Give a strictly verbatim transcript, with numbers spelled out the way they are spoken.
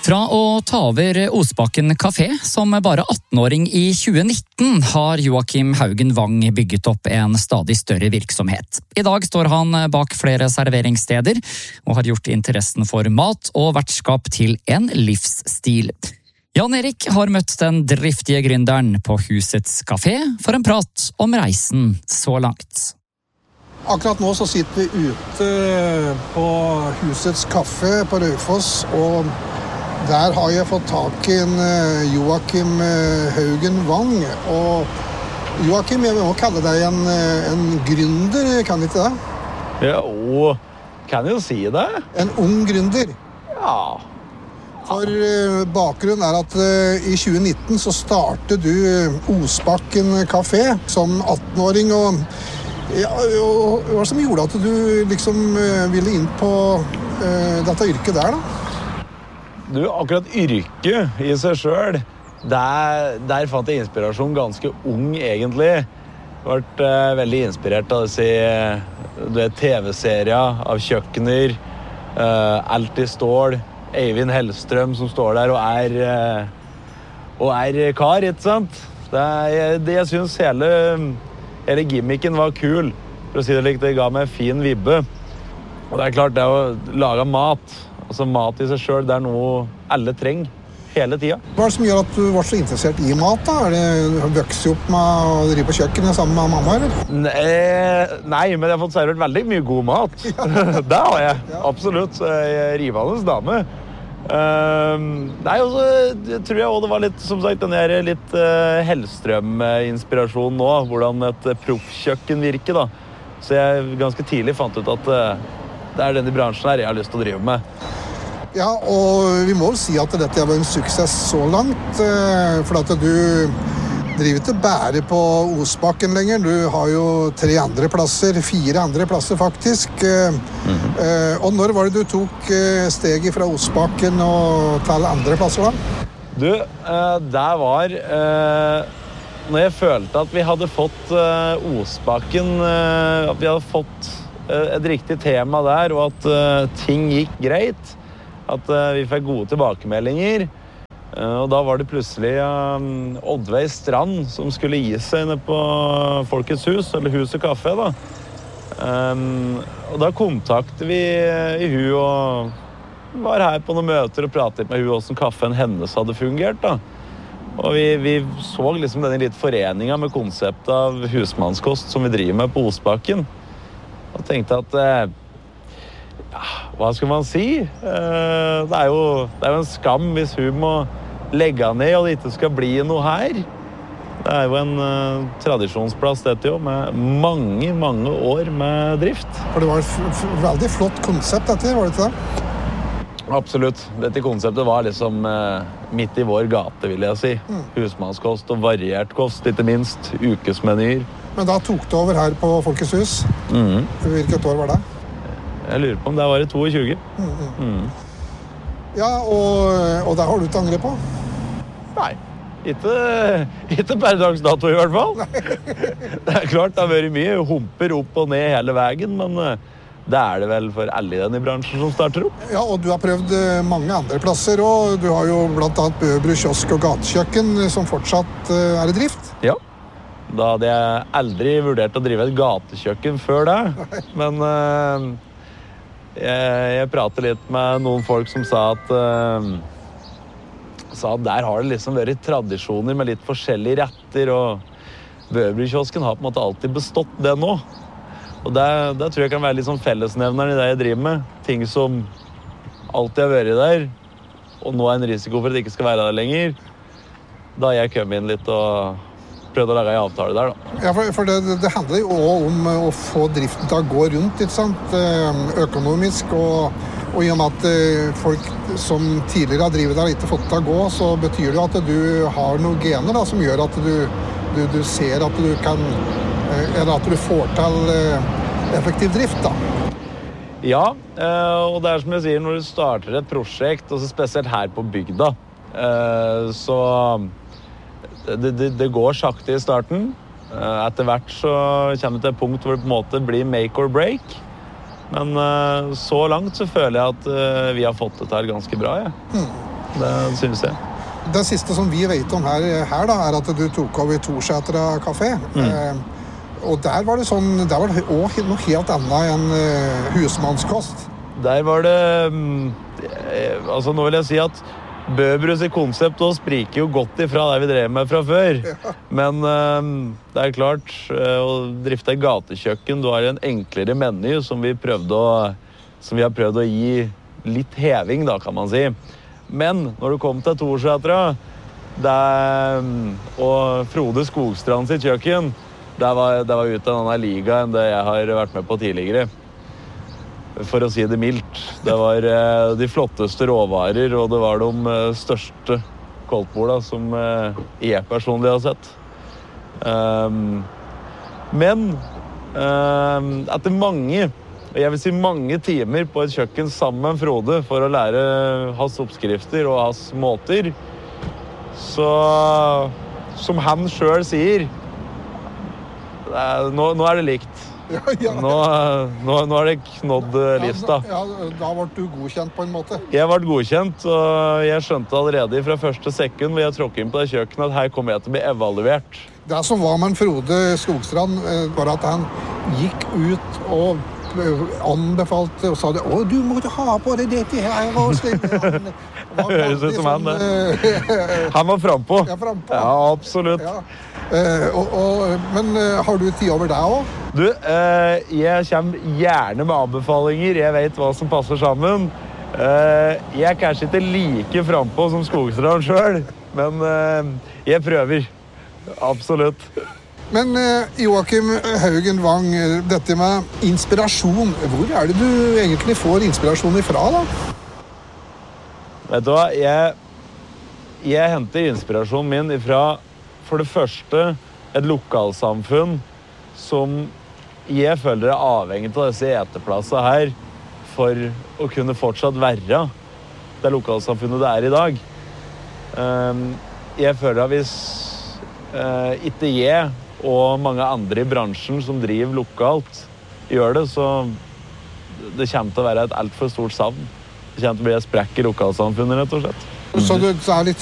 Fra å ta over Osbakken kafé som bare atten-åring i tjue nitten har Joakim Haugen Wang bygget opp en stadig større virksomhet. I dag står han bak flere serveringssteder og har gjort interessen for mat og vertskap til en livsstil. Jan Erik har møtt den driftige gründeren på Husets kafé for en prat om reisen så langt. Akkurat nå så sitter vi ute på Husets kafé på Raufoss, og der har jeg fått tak i en Joakim Haugen Wang. Og Joakim, jeg må kalle deg en, en gründer, kan ikke det? Ja, og kan jo si det. En ung gründer. Ja. For bakgrunnen er at i tjue nitten så startet du Osbakken kafé som atten-åring, og ja, og hva som gjorde at du liksom ville inn på uh, dette yrket der da? Du, akkurat yrket i seg selv, der, der fant jeg inspirasjon ganske ung egentlig. Jeg ble uh, veldig inspirert av disse du vet, T V-serier av kjøkkener, uh, Alt i stål, Eivind Hellstrøm som står der og er, uh, og er kar, ikke sant? Det, er, det jeg synes hele, hele gimmicken var kul, for å si det likt, det ga meg en fin vibbe. Og det er klart, det å lage mat, altså mat i seg selv, det er noe alle trenger hele tiden. Hva er det som gjør at du var så interessert i mat da? Er det vokst opp med å drive på kjøkkenet sammen med mamma, eller? Nei, nei, men jeg har fått servert veldig mye god mat. Ja. Det har jeg, ja. Absolutt. Jeg er rivende dame. Uh, nei, og så tror jeg også det var litt, som sagt, den der litt uh, Hellstrøm-inspirasjon nå, hvordan et uh, proffkjøkken virker da. Så jeg ganske tidlig fant ut at uh, det er denne bransjen her jeg har lyst til å drive med. Ja, og vi må si at dette var en suksess så langt, for at du driver ikke bare på Osbakken lenger. Du har jo tre andre plasser, fire andre plasser faktisk. Mm-hmm. Og når var det du tok steget fra Osbakken og til andre plasser da? Du, der var når jeg følte at vi hadde fått Osbakken, at vi hadde fått et riktig tema der, og at ting gikk greit. At uh, vi fikk gode tilbakemeldinger. Uh, og da var det plutselig um, Oddveig Strand som skulle gi seg ned på Folkets hus, eller Huset kafé da. Um, og da kontaktet vi i hun og var her på noen møter og pratet med hun hvordan kaffen hennes hadde fungert da. Og vi, vi så liksom denne litt foreningen med konseptet av husmannskost som vi driver med på Osbakken. Og tenkte at uh, ja, hva skal man si? Uh, det, er jo, det er jo en skam hvis hun må legge ned og det ikke skal bli noe her. Det er jo en uh, tradisjonsplass dette jo, med mange, mange år med drift. For det var et f- f- veldig flott konsept dette, var det ikke det? Absolutt. Dette konseptet var liksom uh, midt i vår gate, vil jeg si. Mm. Husmannskost og variert kost, ikke minst. Ukesmenyer. Men da tok du over her på Folkets hus. Mm. Hvilket år var det? Jeg lurer på om det var i tjueto. Mm, mm. Ja, og, og det har du ikke angret på? Nei, ikke, ikke per dags dato i hvert fall. Det er klart det har vært mye humper opp og ned hele veien, men det er det vel for alle i denne bransjen som starter opp. Ja, og du har prøvd mange andre plasser, og du har jo blant annet Bøbru kiosk og gatekjøkken som fortsatt er i drift. Ja, da hadde jeg aldri vurdert å drive et gatekjøkken før det, men... Uh, Jeg, jeg pratet litt med noen folk som sa at, uh, sa at der har det liksom vært tradisjoner med litt forskjellige retter, og Bøbru-kiosken har på en måte alltid bestått det nå. Og det, det tror jeg kan være litt sånn fellesnevneren i det jeg driver med. Ting som alltid har vært der, og nå er en risiko for at det ikke skal være der lenger. Da har jeg kommet inn litt og prøvd å lage en avtale der da. Ja, for, for det, det handler jo også om å få driften til å gå rundt, ikke sant? Økonomisk, og, og i og med at folk som tidligere har drivet der ikke fått til å gå, så betyr det at du har noen gener da, som gjør at du, du, du ser at du kan, eller at du får til effektiv drift da. Ja, og det er som jeg sier, når du starter et prosjekt, og så spesielt her på bygda, så det, det, det går sakte i starten. Etter hvert så kommer det til et punkt hvor det på en måte blir make or break. Men så langt så føler jeg at vi har fått det til ganske bra, ja. Mm. Det synes jeg. Det siste som vi vet om her, her da, er at du tok over Torsetra kafé. Mm. Eh, og der var det sånn, der var det også noe helt annet enn eh, husmannskost. Der var det, eh, altså nå vil jeg si at Bøbrus i konsept også spriker jo godt ifra det vi drev med fra før. Ja. Men uh, det er klart, uh, å drifte et gatekjøkken, du har en enklere meny som vi, prøvde å, som vi har prøvd å gi litt heving, da, kan man si. Men når du kom til Torsetra, og Frode Skogstrand sitt kjøkken, det var, det var ute en annen liga enn det jeg har vært med på tidligere. For å si det mildt. Det var eh, de flotteste råvarer, og det var de eh, største koldtborda som eh, jeg personlig har sett. Um, men um, etter mange, jeg vil si mange timer på et kjøkken sammen med Frode for å lære hans oppskrifter og hans måter, så som han selv sier, nå, nå er det likt. Ja, ja. Nå, nå, nå er det knådd lista. Ja, da, ja, da ble du godkjent på en måte. Jeg ble godkjent, og jeg skjønte allerede fra første sekund hvor jeg tråkket inn på det kjøkkenet at her kommer jeg til å bli evaluert. Det som var med Frode Skogstrand var at han gikk ut og anbefalte og sa det, å, du må ha på deg dette her. Det høres ut som han, det. Han var frempå. Ja, frempå. Ja, absolutt. Ja. Uh, og, og, men uh, har du tid over deg også? Du, uh, jeg kommer gjerne med anbefalinger. Jeg vet hva som passer sammen. Uh, jeg er kanskje ikke like frempå som Skogstrand selv, men uh, jeg prøver. Absolutt. Men uh, Joakim Haugen Wang, dette med inspirasjon, hvor er det du egentlig får inspirasjon ifra da? Vet du hva, jeg, jeg henter inspirasjonen min ifra for det første et lokalsamfunn som jeg føler er avhengig av disse eteplassene her for å kunne fortsatt være det lokalsamfunnet det er i dag. Jeg føler at hvis ikke jeg og mange andre i bransjen som driver lokalt gjør det, så det kommer til å være et alt for stort savn. Det kommer til å bli et sprekk i lokalsamfunnet, rett og slett. Så det er litt